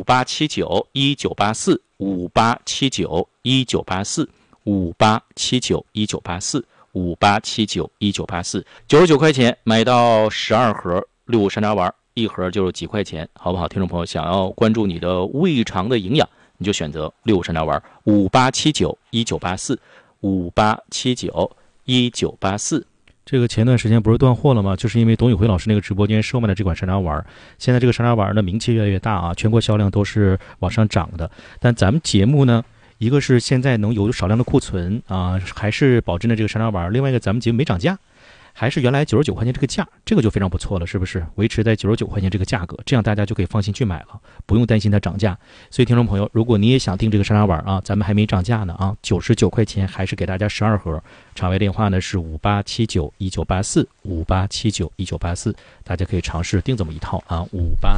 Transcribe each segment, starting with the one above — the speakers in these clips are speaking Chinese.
，58791984，58791984，58791984，99块钱买到12盒六物山楂丸，一盒就是几块钱，好不好？听众朋友，想要关注你的胃肠的营养，你就选择六物山楂丸，58791984，58791984。这个前段时间不是断货了吗？就是因为董宇辉老师那个直播间售卖的这款山楂丸，现在这个山楂丸的名气越来越大啊，全国销量都是往上涨的。但咱们节目呢，一个是现在能有少量的库存啊，还是保证了这个山楂丸；另外一个，咱们节目没涨价，还是原来99块钱这个价，这个就非常不错了，是不是？维持在99块钱这个价格，这样大家就可以放心去买了，不用担心它涨价。所以听众朋友，如果你也想订这个山楂丸啊，咱们还没涨价呢啊，99块钱还是给大家12盒。场外电话呢是58791984，58791984，大家可以尝试订这么一套啊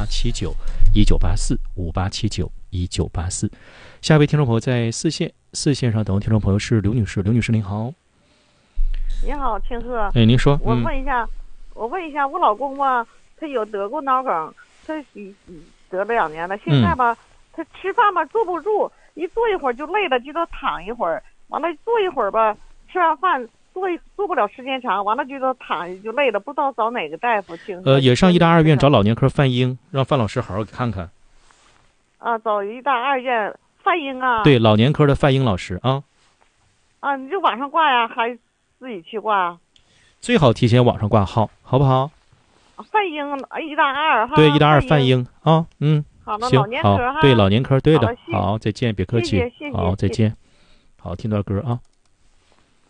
，58791984，58791984。下一位听众朋友在四线上等听众朋友是刘女士，刘女士您好。 你好，青哥。 哎，您说。 我问一下，我老公吧，他有得过脑梗，他得了2年了，现在吧，他吃饭吧坐不住，一坐一会儿就累了，就得躺一会儿，完了坐一会儿吧，吃完饭坐不了时间长，完了就得躺就累了，不知道找哪个大夫。 也上医大二院找老年科范英，让范老师好好看看。 啊，找医大二院范英啊。 对，老年科的范英老师啊。 啊，你就网上挂呀，还自己去挂？ 最好提前网上挂号，好不好？ 范英，医大二哈。 对，医大二范英啊， 好的， 行， 老年科哈。 对，老年科，对的。 好， 再见，别客气。 谢谢， 好，再见。好，听段歌啊。